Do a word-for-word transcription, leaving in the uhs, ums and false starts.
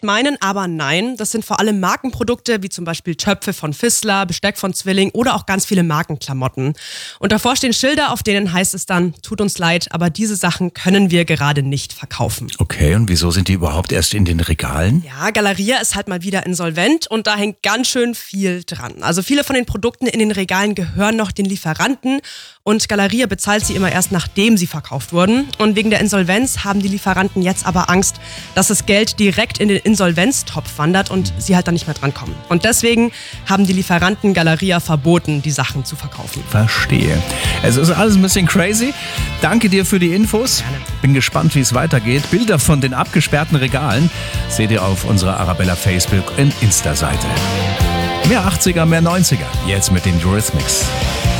vielleicht meinen, aber nein, das sind vor allem Markenprodukte wie zum Beispiel Töpfe von Fissler, Besteck von Zwilling oder auch ganz viele Markenklamotten. Und davor stehen Schilder, auf denen heißt es dann, tut uns leid, aber diese Sachen können wir gerade nicht verkaufen. Okay, und wieso sind die überhaupt erst in den Regalen? Ja, Galeria ist halt mal wieder insolvent und da hängt ganz schön viel dran. Also viele von den Produkten in den Regalen gehören noch den Lieferanten und Galeria bezahlt sie immer erst, nachdem sie verkauft wurden. Und wegen der Insolvenz haben die Lieferanten jetzt aber Angst, dass das Geld direkt in den Insolvenztopf wandert und sie halt dann nicht mehr drankommen. Und deswegen haben die Lieferanten Galeria verboten, die Sachen zu verkaufen. Verstehe. Es ist alles ein bisschen crazy. Danke dir für die Infos. Gerne. Bin gespannt, wie es weitergeht. Bilder von den abgesperrten Regalen seht ihr auf unserer Arabella Facebook- und Insta-Seite. Mehr achtziger, mehr neunziger. Jetzt mit den Eurythmics.